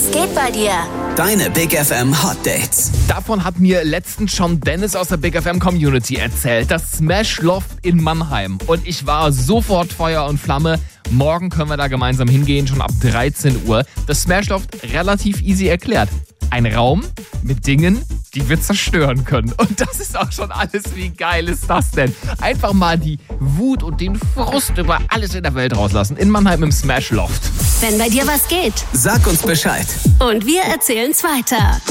Was geht bei dir? Deine Big FM Hot Dates. Davon hat mir letztens schon Dennis aus der Big FM Community erzählt. Das Smash Loft in Mannheim. Und ich war sofort Feuer und Flamme. Morgen können wir da gemeinsam hingehen, schon ab 13 Uhr. Das Smash Loft relativ easy erklärt. Ein Raum mit Dingen, die wir zerstören können. Und das ist auch schon alles. Wie geil ist das denn? Einfach mal die Wut und den Frust über alles in der Welt rauslassen. In Mannheim im Smash Loft. Wenn bei dir was geht. Sag uns Bescheid. Und wir erzählen's weiter.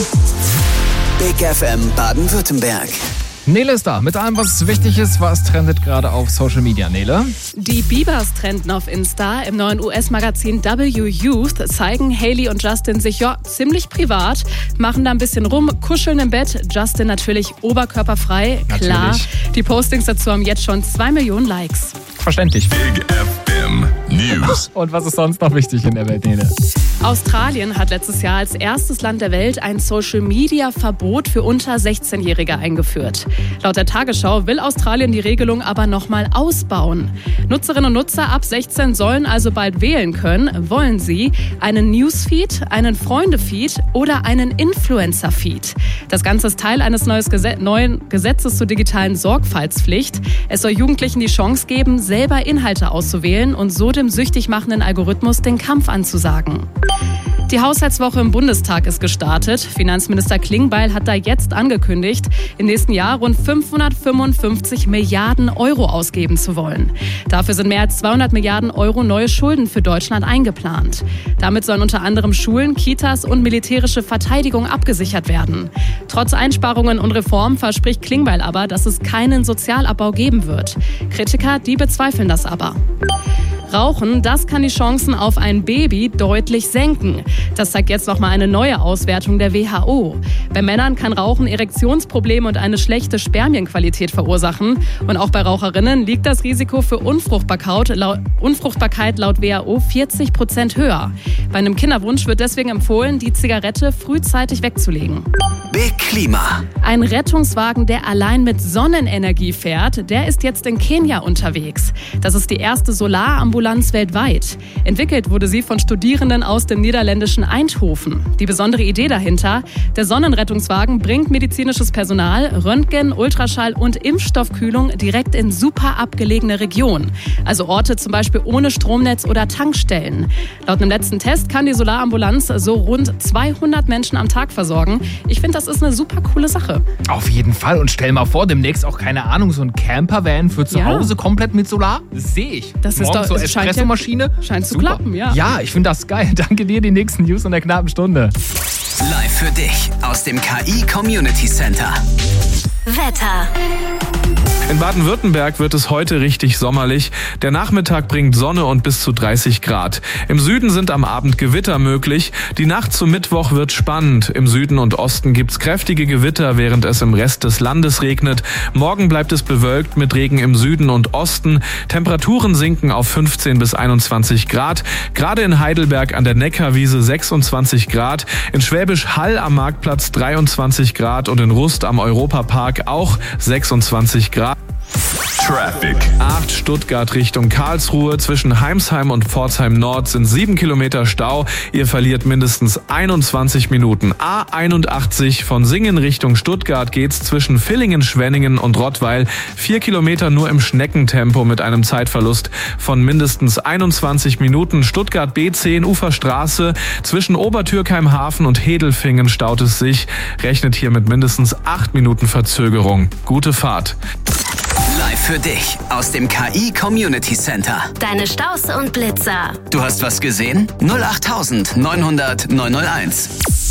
Big FM Baden-Württemberg. Nele ist da mit allem, was wichtig ist. Was trendet gerade auf Social Media, Nele? Die Biebers trenden auf Insta. Im neuen US-Magazin W Youth zeigen Hailey und Justin sich ziemlich privat, machen da ein bisschen rum, kuscheln im Bett. Justin natürlich oberkörperfrei, klar. Natürlich. Die Postings dazu haben jetzt schon 2 Millionen Likes. Verständlich. Big FM News. Und was ist sonst noch wichtig in der Welt, Nele? Australien hat letztes Jahr als erstes Land der Welt ein Social-Media-Verbot für unter 16-Jährige eingeführt. Laut der Tagesschau will Australien die Regelung aber nochmal ausbauen. Nutzerinnen und Nutzer ab 16 sollen also bald wählen können. Wollen sie einen Newsfeed, einen Freunde-Feed oder einen Influencer-Feed? Das Ganze ist Teil eines neuen Gesetzes zur digitalen Sorgfaltspflicht. Es soll Jugendlichen die Chance geben, selber Inhalte auszuwählen und so dem süchtig machenden Algorithmus den Kampf anzusagen. Die Haushaltswoche im Bundestag ist gestartet. Finanzminister Klingbeil hat da jetzt angekündigt, im nächsten Jahr rund 555 Milliarden Euro ausgeben zu wollen. Dafür sind mehr als 200 Milliarden Euro neue Schulden für Deutschland eingeplant. Damit sollen unter anderem Schulen, Kitas und militärische Verteidigung abgesichert werden. Trotz Einsparungen und Reformen verspricht Klingbeil aber, dass es keinen Sozialabbau geben wird. Kritiker, die bezweifeln das aber. Rauchen, das kann die Chancen auf ein Baby deutlich senken. Das zeigt jetzt nochmal eine neue Auswertung der WHO. Bei Männern kann Rauchen Erektionsprobleme und eine schlechte Spermienqualität verursachen. Und auch bei Raucherinnen liegt das Risiko für Unfruchtbarkeit laut WHO 40% höher. Bei einem Kinderwunsch wird deswegen empfohlen, die Zigarette frühzeitig wegzulegen. Big Klima. Ein Rettungswagen, der allein mit Sonnenenergie fährt, der ist jetzt in Kenia unterwegs. Das ist die erste Solarambulanz weltweit. Entwickelt wurde sie von Studierenden aus dem niederländischen Eindhoven. Die besondere Idee dahinter: der Sonnenrettungswagen bringt medizinisches Personal, Röntgen, Ultraschall und Impfstoffkühlung direkt in super abgelegene Regionen. Also Orte zum Beispiel ohne Stromnetz oder Tankstellen. Laut einem letzten Test kann die Solarambulanz so rund 200 Menschen am Tag versorgen. Ich finde, das ist eine super coole Sache. Auf jeden Fall. Und stell mal vor, demnächst auch, keine Ahnung, so ein Campervan für zu Hause komplett mit Solar. Das sehe ich. Das ist morgens doch, so Espressomaschine. Scheint zu Super. klappen, ja. Ja, ich finde das geil. Danke dir, die nächsten News in der knappen Stunde. Live für dich aus dem KI Community Center. Wetter. In Baden-Württemberg wird es heute richtig sommerlich. Der Nachmittag bringt Sonne und bis zu 30 Grad. Im Süden sind am Abend Gewitter möglich. Die Nacht zum Mittwoch wird spannend. Im Süden und Osten gibt's kräftige Gewitter, während es im Rest des Landes regnet. Morgen bleibt es bewölkt mit Regen im Süden und Osten. Temperaturen sinken auf 15 bis 21 Grad. Gerade in Heidelberg an der Neckarwiese 26 Grad. In Schwäbisch Hall am Marktplatz 23 Grad und in Rust am Europapark auch 26 Grad. Traffic. 8 Stuttgart Richtung Karlsruhe. Zwischen Heimsheim und Pforzheim Nord sind 7 Kilometer Stau. Ihr verliert mindestens 21 Minuten. A81 von Singen Richtung Stuttgart geht's zwischen Villingen, Schwenningen und Rottweil. 4 Kilometer nur im Schneckentempo mit einem Zeitverlust von mindestens 21 Minuten. Stuttgart B10 Uferstraße. Zwischen Obertürkheim-Hafen und Hedelfingen staut es sich. Rechnet hier mit mindestens 8 Minuten Verzögerung. Gute Fahrt. Live für dich aus dem KI Community Center. Deine Staus und Blitzer. Du hast was gesehen? 08900 901.